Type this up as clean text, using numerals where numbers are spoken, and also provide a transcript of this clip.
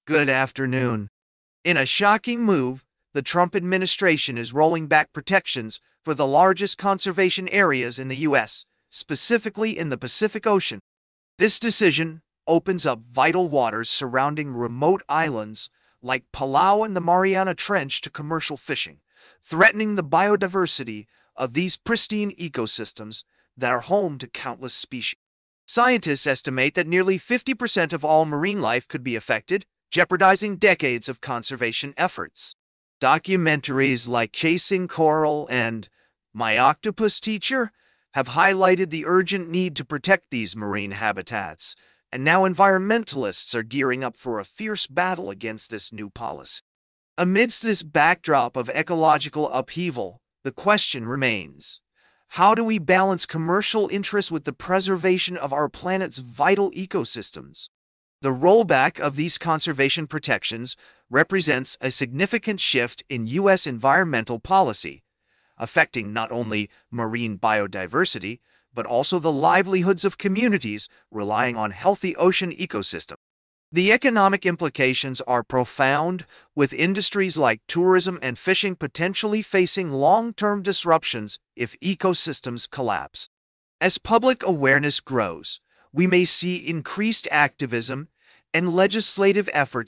Good afternoon. In a shocking move, the Trump administration is rolling back protections for the largest conservation areas in the U.S., specifically in the Pacific Ocean. This decision opens up vital waters surrounding remote islands like Palau and the Mariana Trench to commercial fishing, threatening the biodiversity of these pristine ecosystems that are home to countless species. Scientists estimate that nearly 50% of all marine life could be affected, jeopardizing decades of conservation efforts. Documentaries like Chasing Coral and My Octopus Teacher have highlighted the urgent need to protect these marine habitats, and now environmentalists are gearing up for a fierce battle against this new policy. Amidst this backdrop of ecological upheaval, the question remains: how do we balance commercial interests with the preservation of our planet's vital ecosystems? The rollback of these conservation protections represents a significant shift in U.S. environmental policy, affecting not only marine biodiversity, but also the livelihoods of communities relying on healthy ocean ecosystems. The economic implications are profound, with industries like tourism and fishing potentially facing long-term disruptions if ecosystems collapse. As public awareness grows, we may see increased activism and legislative efforts